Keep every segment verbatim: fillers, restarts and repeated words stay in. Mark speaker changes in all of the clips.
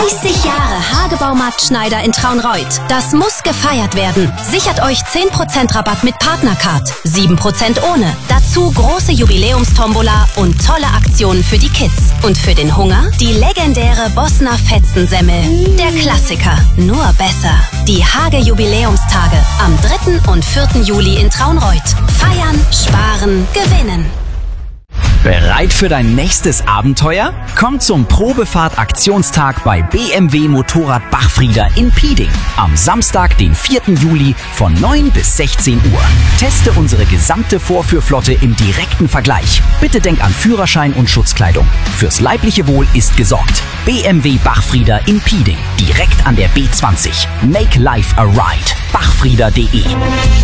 Speaker 1: dreißig Jahre Hagebaumarkt Schneider in Traunreut. Das muss gefeiert werden. Sichert euch zehn Prozent Rabatt mit Partnercard, sieben Prozent ohne. Dazu große Jubiläumstombola und tolle Aktionen für die Kids. Und für den Hunger die legendäre Bossner Fetzensemmel. Der Klassiker, nur besser. Die Hage-Jubiläumstage am dritten und vierten Juli in Traunreut. Feiern, sparen, gewinnen.
Speaker 2: Bereit für dein nächstes Abenteuer? Komm zum Probefahrt-Aktionstag bei B M W Motorrad Bachfrieder in Pieding. Am Samstag, den vierten Juli von neun bis sechzehn Uhr. Teste unsere gesamte Vorführflotte im direkten Vergleich. Bitte denk an Führerschein und Schutzkleidung. Fürs leibliche Wohl ist gesorgt. B M W Bachfrieder in Pieding. Direkt an der B zwanzig. Make life a ride. bachfrieder punkt de.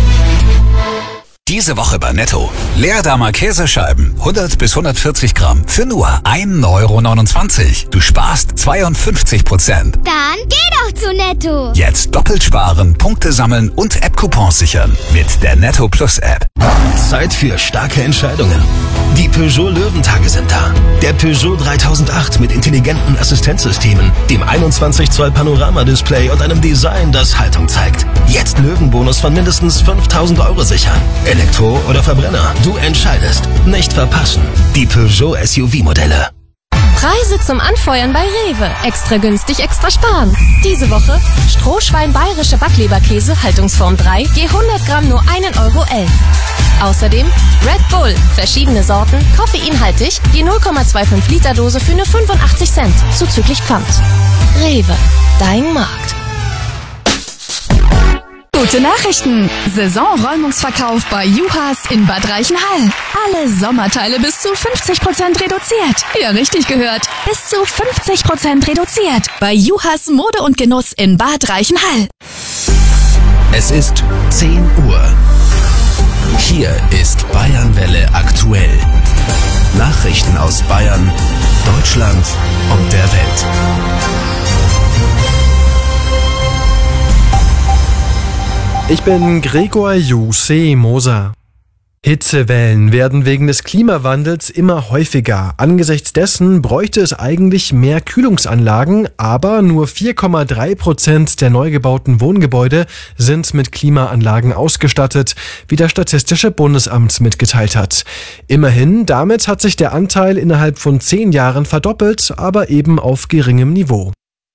Speaker 3: Diese Woche bei Netto. Leerdamer Käsescheiben, hundert bis hundertvierzig Gramm für nur ein Euro neunundzwanzig. Du sparst zweiundfünfzig Prozent.
Speaker 4: Dann geh doch zu Netto.
Speaker 3: Jetzt doppelt sparen, Punkte sammeln und App-Coupons sichern mit der Netto Plus App.
Speaker 5: Zeit für starke Entscheidungen. Die Peugeot Löwentage sind da. Der Peugeot dreitausendacht mit intelligenten Assistenzsystemen, dem einundzwanzig Zoll Panoramadisplay und einem Design, das Haltung zeigt. Jetzt Löwenbonus von mindestens fünftausend Euro sichern. Elektro oder Verbrenner? Du entscheidest. Nicht verpassen. Die Peugeot S U V-Modelle.
Speaker 6: Preise zum Anfeuern bei Rewe. Extra günstig, extra sparen. Diese Woche Strohschwein bayerische Backleberkäse, Haltungsform drei, je hundert Gramm nur ein Euro elf. Außerdem Red Bull, verschiedene Sorten, koffeinhaltig, je null Komma fünfundzwanzig Liter Dose für nur fünfundachtzig Cent, zuzüglich Pfand. Rewe, dein Markt.
Speaker 7: Gute Nachrichten! Saisonräumungsverkauf bei Juhas in Bad Reichenhall. Alle Sommerteile bis zu fünfzig Prozent reduziert. Ja, richtig gehört. Bis zu fünfzig Prozent reduziert. Bei Juhas Mode und Genuss in Bad Reichenhall.
Speaker 5: Es ist zehn Uhr. Hier ist Bayernwelle aktuell. Nachrichten aus Bayern, Deutschland und der Welt.
Speaker 8: Ich bin Gregor Juse Moser. Hitzewellen werden wegen des Klimawandels immer häufiger. Angesichts dessen bräuchte es eigentlich mehr Kühlungsanlagen, aber nur vier Komma drei Prozent der neu gebauten Wohngebäude sind mit Klimaanlagen ausgestattet, wie das Statistische Bundesamt mitgeteilt hat. Immerhin, damit hat sich der Anteil innerhalb von zehn Jahren verdoppelt, aber eben auf geringem Niveau.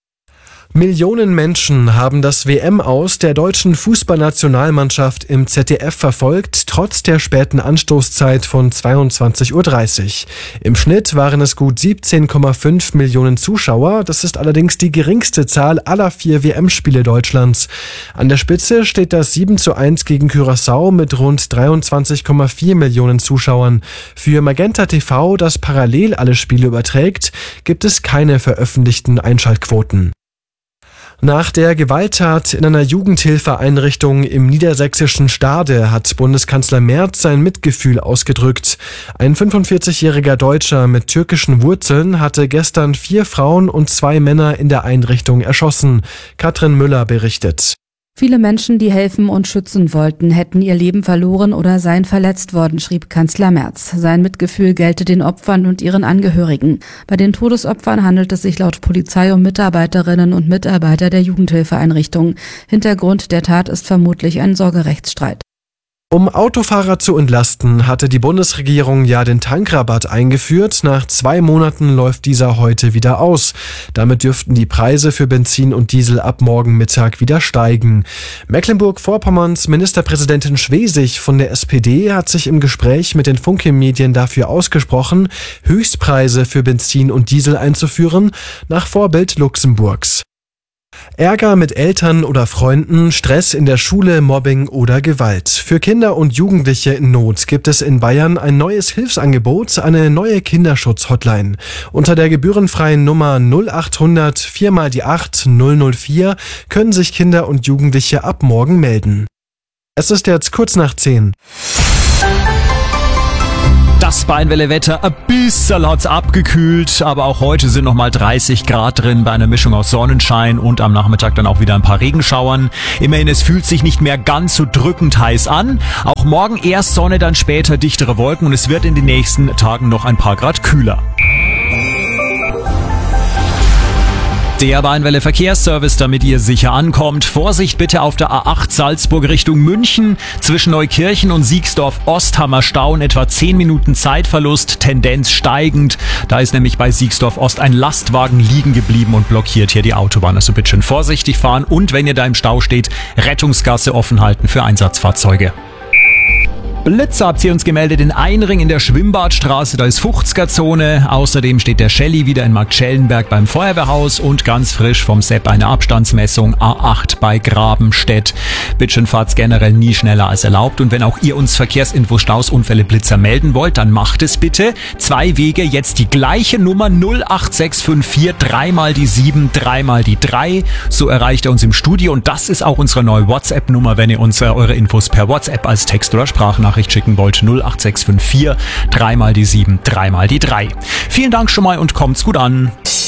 Speaker 8: Millionen Menschen haben das W M-Aus der deutschen Fußballnationalmannschaft im Z D F verfolgt, trotz der späten Anstoßzeit von zweiundzwanzig Uhr dreißig. Im Schnitt waren es gut siebzehn Komma fünf Millionen Zuschauer. Das ist allerdings die geringste Zahl aller vier W M-Spiele Deutschlands. An der Spitze steht das sieben zu eins gegen Curaçao mit rund dreiundzwanzig Komma vier Millionen Zuschauern. Für Magenta T V, das parallel alle Spiele überträgt, gibt es keine veröffentlichten Einschaltquoten. Nach der Gewalttat in einer Jugendhilfeeinrichtung im niedersächsischen Stade hat Bundeskanzler Merz sein Mitgefühl ausgedrückt. Ein fünfundvierzigjähriger Deutscher mit türkischen Wurzeln hatte gestern vier Frauen und zwei Männer in der Einrichtung erschossen. Katrin Müller berichtet.
Speaker 9: Viele Menschen, die helfen und schützen wollten, hätten ihr Leben verloren oder seien verletzt worden, schrieb Kanzler Merz. Sein Mitgefühl gelte den Opfern und ihren Angehörigen. Bei den Todesopfern handelt es sich laut Polizei um Mitarbeiterinnen und Mitarbeiter der Jugendhilfeeinrichtung. Hintergrund der Tat ist vermutlich ein Sorgerechtsstreit.
Speaker 8: Um Autofahrer zu entlasten, hatte die Bundesregierung ja den Tankrabatt eingeführt. Nach zwei Monaten läuft dieser heute wieder aus. Damit dürften die Preise für Benzin und Diesel ab morgen Mittag wieder steigen. Mecklenburg-Vorpommerns Ministerpräsidentin Schwesig von der S P D hat sich im Gespräch mit den Funke-Medien dafür ausgesprochen, Höchstpreise für Benzin und Diesel einzuführen, nach Vorbild Luxemburgs. Ärger mit Eltern oder Freunden, Stress in der Schule, Mobbing oder Gewalt. Für Kinder und Jugendliche in Not gibt es in Bayern ein neues Hilfsangebot, eine neue Kinderschutz-Hotline. Unter der gebührenfreien Nummer null achthundert vier mal die acht null null vier können sich Kinder und Jugendliche ab morgen melden. Es ist jetzt kurz nach zehn.
Speaker 10: Das Bayernwelle-Wetter, ein bisschen hat's abgekühlt, aber auch heute sind nochmal dreißig Grad drin bei einer Mischung aus Sonnenschein und am Nachmittag dann auch wieder ein paar Regenschauern. Immerhin, es fühlt sich nicht mehr ganz so drückend heiß an. Auch morgen erst Sonne, dann später dichtere Wolken und es wird in den nächsten Tagen noch ein paar Grad kühler. Der Bayernwelle Verkehrsservice, damit ihr sicher ankommt. Vorsicht bitte auf der A acht Salzburg Richtung München. Zwischen Neukirchen und Siegsdorf Ost haben wir Stau und etwa zehn Minuten Zeitverlust, Tendenz steigend. Da ist nämlich bei Siegsdorf Ost ein Lastwagen liegen geblieben und blockiert hier die Autobahn. Also bitte schön vorsichtig fahren und wenn ihr da im Stau steht, Rettungsgasse offen halten für Einsatzfahrzeuge. Blitzer habt ihr uns gemeldet in Einring in der Schwimmbadstraße, da ist fünfziger-Zone. Außerdem steht der Shelly wieder in Marktschellenberg beim Feuerwehrhaus und ganz frisch vom Sepp eine Abstandsmessung A acht bei Grabenstedt. Bitte fahrt generell nie schneller als erlaubt und wenn auch ihr uns Verkehrsinfos, Staus, Unfälle, Blitzer melden wollt, dann macht es bitte. Zwei Wege, jetzt die gleiche Nummer null acht sechs fünf vier, dreimal die sieben, dreimal die drei. So erreicht ihr uns im Studio und das ist auch unsere neue WhatsApp-Nummer, wenn ihr uns äh, eure Infos per WhatsApp als Text oder Sprachnachricht schicken wollt, null acht sechs fünf vier, dreimal die sieben, dreimal die drei. Vielen Dank schon mal und kommt's gut an.